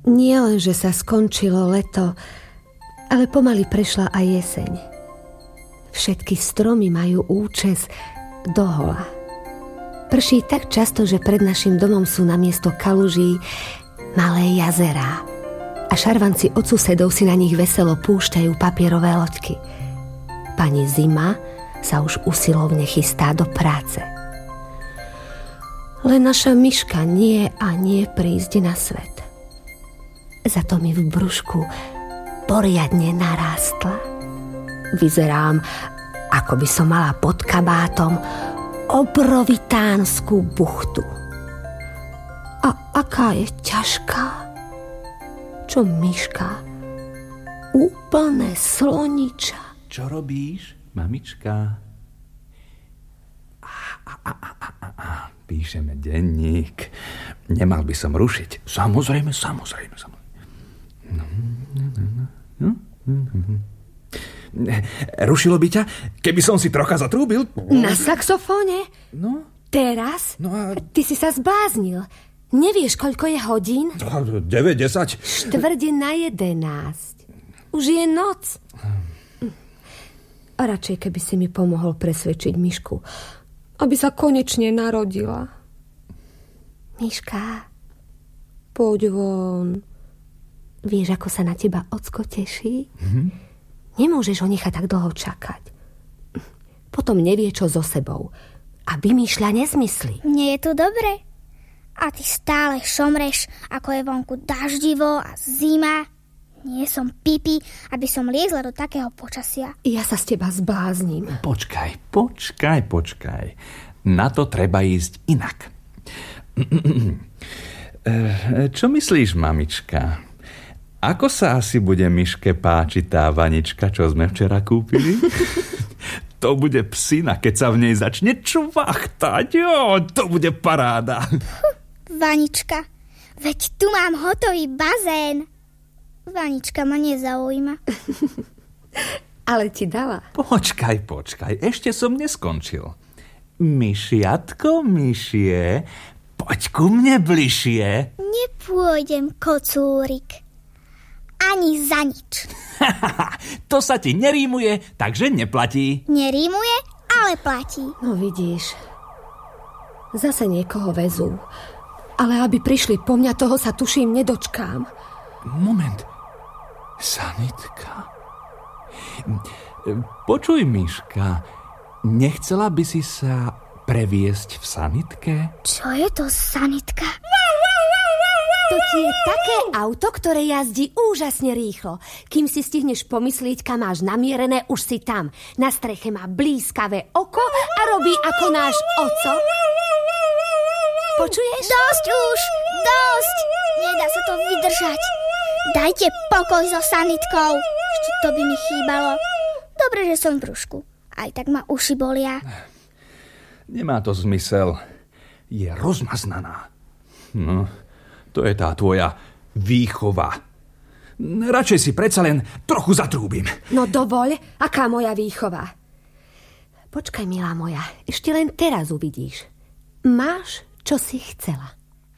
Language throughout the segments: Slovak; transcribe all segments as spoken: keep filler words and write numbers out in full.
Nie len, že sa skončilo leto, ale pomaly prešla aj jeseň. Všetky stromy majú účes dohola. Prší tak často, že pred našim domom sú namiesto kaluží malé jazerá a šarvanci od susedov si na nich veselo púšťajú papierové loďky. Pani Zima sa už usilovne chystá do práce. Len naša myška nie a nie prísť na svet. Za to mi v brúšku poriadne narástla. Vyzerám, ako by som mala pod kabátom obrovitánsku buchtu. A aká je ťažká? Čo myška? Úplné sloniča. Čo robíš, mamička? A, a, a, a, a, a. Píšeme denník. Nemal by som rušiť. Samozrejme, samozrejme, samozrejme. No, no, no, no, no, no. Rušilo by ťa, keby som si trocha zatrúbil? Na saxofóne? No. Teraz? No a... Ty si sa zbláznil. Nevieš, koľko je hodín? deväť, desať. Štvrde na jedenásť. Už je noc. A radšej, keby si mi pomohol presvedčiť Myšku, aby sa konečne narodila. Myška, poď von. Vieš, ako sa na teba ocko teší? Mm-hmm. Nemôžeš ho nechať tak dlho čakať. Potom nevie, čo so sebou. A vymýšľa nezmysly. Nie je to dobre? A ty stále šomreš, ako je vonku daždivo a zima. Nie som pipi, aby som liezla do takého počasia. Ja sa z teba zblázním. Počkaj, počkaj, počkaj. Na to treba ísť inak. Čo myslíš, mamička? Ako sa asi bude Myške páčiť tá vanička, čo sme včera kúpili? To bude psina, keď sa v nej začne čvachtať. Jo, to bude paráda. Puh, vanička, veď tu mám hotový bazén. Vanička ma nezaujíma. Ale ti dala. Počkaj, počkaj, ešte som neskončil. Myšiatko, myšie, poď ku mne bližšie. Nepôjdem, kocúrik. Ani za nič. To sa ti nerímuje, takže neplatí. Nerímuje, ale platí. No vidíš, zase niekoho vezú. Ale aby prišli po mňa, toho sa tuším nedočkám. Moment. Sanitka. Počuj, Myška, nechcela by si sa previesť v sanitke? Čo je to sanitka? To ti je také auto, ktoré jazdí úžasne rýchlo. Kým si stihneš pomyslieť, kam máš namierené, už si tam. Na streche má blízkavé oko a robí ako náš oco. Počuješ? Dosť už! Dosť! Nedá sa to vydržať. Dajte pokoj so sanitkou. Ešte to by mi chýbalo. Dobre, že som v brúšku. Aj tak ma uši bolia. Nemá to zmysel. Je rozmaznaná. No... To je tá tvoja výchova. Radšej si predsa len trochu zatrúbim. No dovoľ, aká moja výchova? Počkaj, milá moja, ešte len teraz uvidíš. Máš, čo si chcela.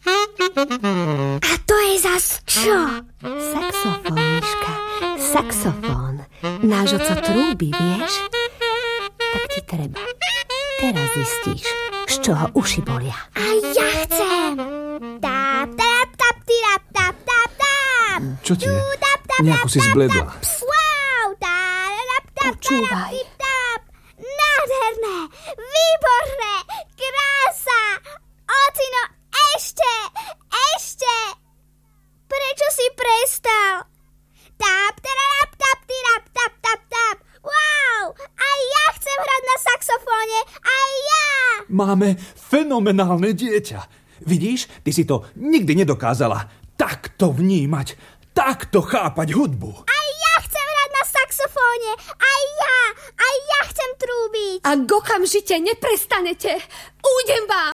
A to je zas čo? Saxofón, Myška, saxofón. Náš oco trúbi, vieš? Tak ti treba. Teraz zistíš, z čoho uši bolia. A ja chcem. Tap, tap, tap, tap, tap, tap, tap. Čo ti je? Nejako si zbledla. Wow, tap, tap, Počúvaj. tap. Nádherné, výborné, krása. Ocino, ešte, ešte. Prečo si prestal? Tap, tap, tap, tap, tap, tap, tap. Wow, aj ja chcem hrať na saxofóne, aj ja. Máme fenomenálne dieťa. Vidíš, ty si to nikdy nedokázala takto vnímať, takto chápať hudbu. Aj ja chcem hrať na saxofóne, aj ja, aj ja chcem trúbiť. Ak okamžite neprestanete, ujdem vám.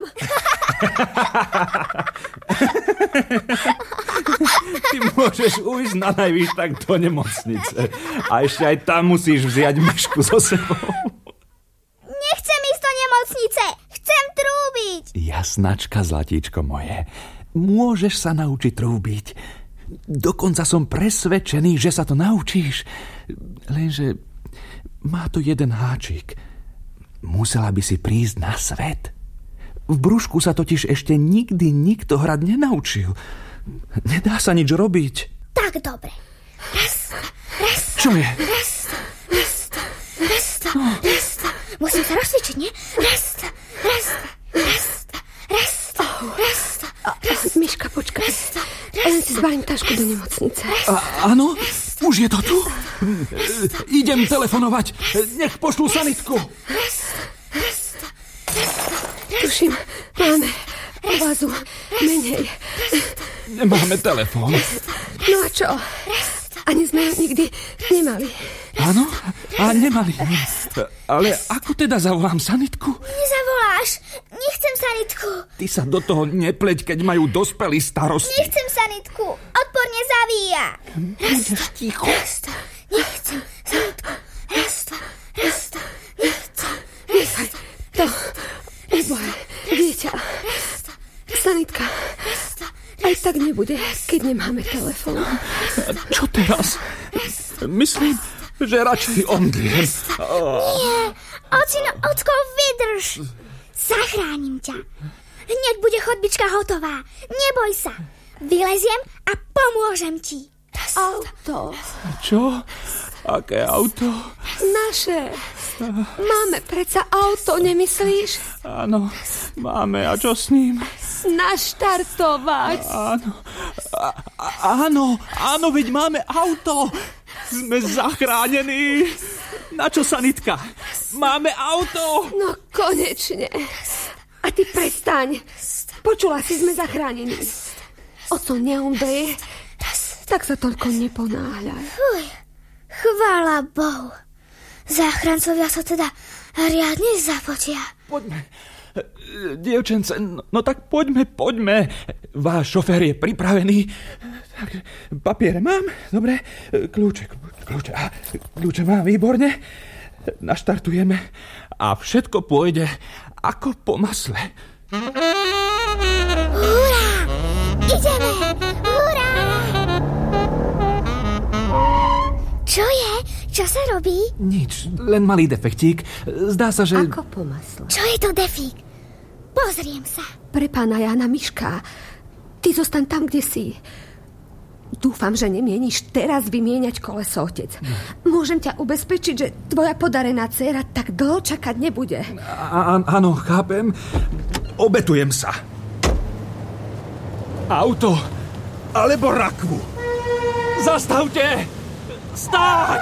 Ty môžeš ujsť na najvýš tak do nemocnice. A ešte aj tam musíš vziať Myšku so sebou. Nechcem ísť do nemocnice, chcem trúbiť. Jasnačka, zlatíčko moje, môžeš sa naučiť trúbiť. Dokonca som presvedčený, že sa to naučíš. Lenže má to jeden háčik. Musela by si prísť na svet. V brúšku sa totiž ešte nikdy nikto hrať nenaučil. Nedá sa nič robiť. Tak dobre. Raz, raz. Čo je? Raz, raz, raz, no. raz. Musím sa rozcvičiť, nie? Raz, raz, raz, raz, raz, raz. Miška, počkaj. Len si zbalím tašku do nemocnice. A, áno? Už je to tu? Idem telefonovať. Nech pošlú sanitku. Tuším, máme obazu menej. Nemáme telefón. No a čo? Ani sme ho nikdy nemali. Áno, a nemali. Ale ako teda zavolám sanitku? Nezavoláš. Nechcem sanitku. Ty sa do toho nepleť, keď majú dospelí starosti. Nechcem sanitku. Odporne zavíja. Budeš ticho. Rasta. Nechcem sanitku. Rasta. Rasta. Nechcem. Nechaj. To ubohé dieťa. Sanitka. Aj tak nebude, keď nemáme telefón. Čo teraz? Myslím, že radšej omdliem. Nie. Ocino, ocko, vydrž. Zachránim ťa. Hneď bude chodbička hotová. Neboj sa. Vyleziem a pomôžem ti. Auto. Čo? Aké auto? Naše. Máme predsa auto, nemyslíš? Áno, máme. A čo s ním? Naštartovať. Áno. A, áno, áno, veď máme auto. Sme zachránení. Na čo sanitka? Máme auto. No konečne. A ty prestaň. Počula si, sme zachránení. Oco neumdleje, tak sa toľko neponáhľaj. Fuj, chvála Bohu. Záchrancovia sa teda riadne zapotia. Poďme. Dievčence, no, no tak poďme, poďme. Váš šofér je pripravený. Tak, papiere mám, dobre. Kľúče, kľúče, a, kľúče mám, výborne. Naštartujeme a všetko pôjde ako po masle. Hurá! Ideme! Hurá! Čo je? Čo sa robí? Nič, len malý defektík. Zdá sa, že... Ako po masle. Čo je to defík? Pozriem sa. Pre pána Jána Miška. Ty zostaň tam, kde si. Dúfam, že nemieníš teraz vymieňať koleso, otec. Môžem ťa ubezpečiť, že tvoja podarená dcéra tak dlho čakať nebude. Á, áno, chápem. Obetujem sa. Auto alebo rakvu. Zastavte! Stáť!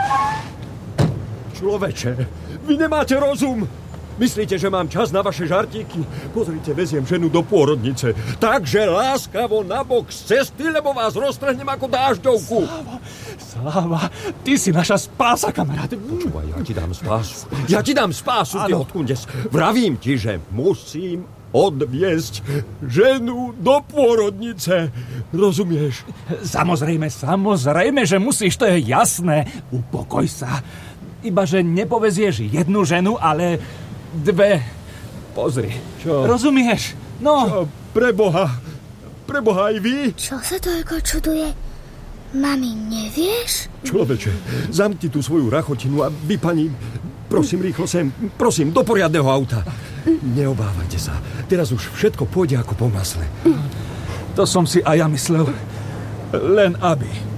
Človeče, vy nemáte rozum. Myslíte, že mám čas na vaše žartíky? Pozrite, veziem ženu do pôrodnice. Takže láskavo nabok z cesty, lebo vás roztrhnem ako dážďovku. Sláva, Sláva, ty si naša spása, kamarát. Počúvaj, ja ti dám spásu. Ja ti dám spásu, ty odkundes. Vravím ti, že musím odviesť ženu do pôrodnice. Rozumieš? Samozrejme, samozrejme, že musíš, to je jasné. Upokoj sa. Iba, že nepovezieš jednu ženu, ale dve. Pozri. Čo? Rozumieš? No. Čo? Preboha. Preboha aj vy? Čo sa toľko čuduje? Mami, nevieš? Človeče, zamkni tú svoju rachotinu a vy, pani, prosím, rýchlo sem. Prosím, do poriadneho auta. Neobávajte sa. Teraz už všetko pôjde ako po masle. To som si aj ja myslel. Len aby.